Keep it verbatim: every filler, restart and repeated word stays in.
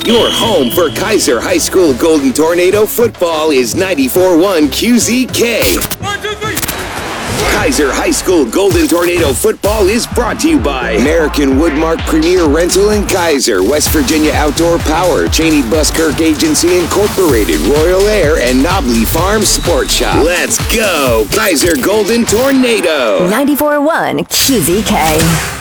Your home for Kaiser High School Golden Tornado football is ninety-four point one Q Z K. One, two, three. Kaiser High School Golden Tornado football is brought to you by American Woodmark Premier Rental in Kaiser, West Virginia Outdoor Power, Cheney Buskirk Agency Incorporated, Royal Air, and Knobley Farm Sports Shop. Let's go, Kaiser Golden Tornado! ninety-four point one Q Z K.